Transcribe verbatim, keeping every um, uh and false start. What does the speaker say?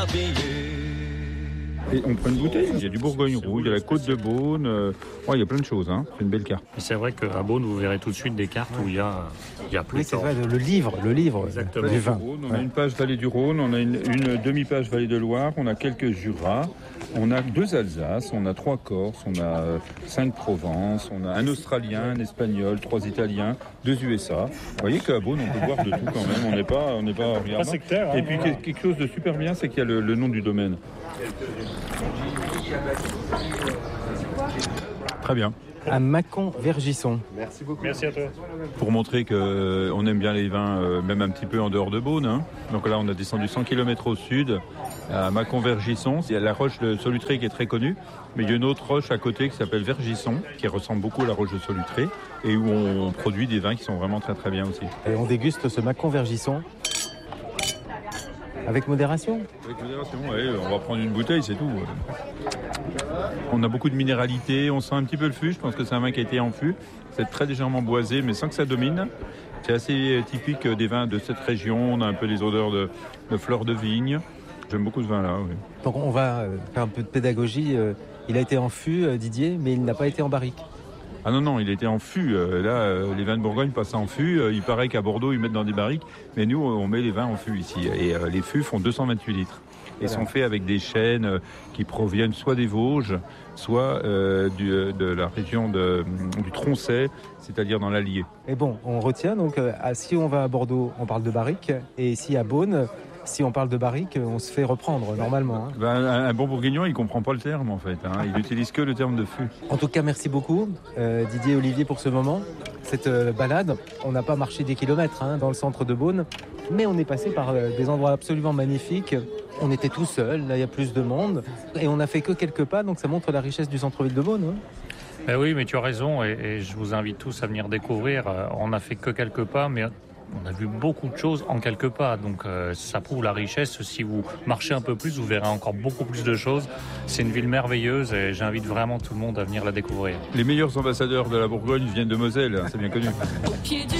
Et on prend une bouteille, il y a du Bourgogne rouge, il y a la Côte de Beaune, euh, ouais, il y a plein de choses, hein. C'est une belle carte. Et c'est vrai qu'à Beaune, vous verrez tout de suite des cartes où il y a, il y a plus oui, de c'est vrai, le livre, le livre Exactement. du vin. Rhône, on Ouais. a une page Vallée du Rhône, on a une, une demi-page Vallée de Loire, on a quelques Jura, on a deux Alsace, on a trois Corses, on a euh, cinq Provence, on a un Australien, un Espagnol, trois Italiens, deux U S A. Vous voyez qu'à Beaune, on peut boire de tout quand même, on n'est pas, on n'est pas regardant. sectaire, hein, Et puis voilà. quelque chose de super bien, c'est qu'il y a le, le nom du domaine. Très bien. À Mâcon-Vergisson. Merci beaucoup. Merci à toi. Pour montrer qu'on aime bien les vins, euh, même un petit peu en dehors de Beaune. Hein. Donc là, on a descendu cent kilomètres au sud, à Mâcon-Vergisson. Il y a la roche de Solutré qui est très connue, mais il y a une autre roche à côté qui s'appelle Vergisson, qui ressemble beaucoup à la roche de Solutré, et où on produit des vins qui sont vraiment très très bien aussi. Et on déguste ce Mâcon-Vergisson. Avec modération. Avec modération, oui, on va prendre une bouteille, c'est tout. On a beaucoup de minéralité, on sent un petit peu le fût, je pense que c'est un vin qui a été en fût. C'est très légèrement boisé, mais sans que ça domine. C'est assez typique des vins de cette région, on a un peu les odeurs de, de fleurs de vigne. J'aime beaucoup ce vin-là, oui. Donc on va faire un peu de pédagogie. Il a été en fût, Didier, mais il n'a pas été en barrique. Ah non, non, il était en fût. Euh, là, euh, les vins de Bourgogne passent en fût. Euh, il paraît qu'à Bordeaux, ils mettent dans des barriques. Mais nous, on met les vins en fût ici. Et euh, les fûts font deux cent vingt-huit litres. Et sont faits avec des chênes euh, qui proviennent soit des Vosges, soit euh, du, de la région de, du Troncet, c'est-à-dire dans l'Allier. Et bon, on retient donc, euh, si on va à Bordeaux, on parle de barrique. Et ici à Beaune, si on parle de barrique, on se fait reprendre normalement. Hein. Ben, un, un bon bourguignon, il comprend pas le terme en fait. Hein. Il utilise que le terme de fût. En tout cas, merci beaucoup euh, Didier et Olivier pour ce moment. Cette euh, balade, on n'a pas marché des kilomètres hein, dans le centre de Beaune, mais on est passé par euh, des endroits absolument magnifiques. On était tout seul, là il y a plus de monde, et on n'a fait que quelques pas, donc ça montre la richesse du centre-ville de Beaune. Hein. Ben oui, mais tu as raison, et, et je vous invite tous à venir découvrir. Euh, on n'a fait que quelques pas, mais on a vu beaucoup de choses en quelques pas, donc euh, ça prouve la richesse. Si vous marchez un peu plus, vous verrez encore beaucoup plus de choses. C'est une ville merveilleuse et j'invite vraiment tout le monde à venir la découvrir. Les meilleurs ambassadeurs de la Bourgogne viennent de Moselle, hein, c'est bien connu.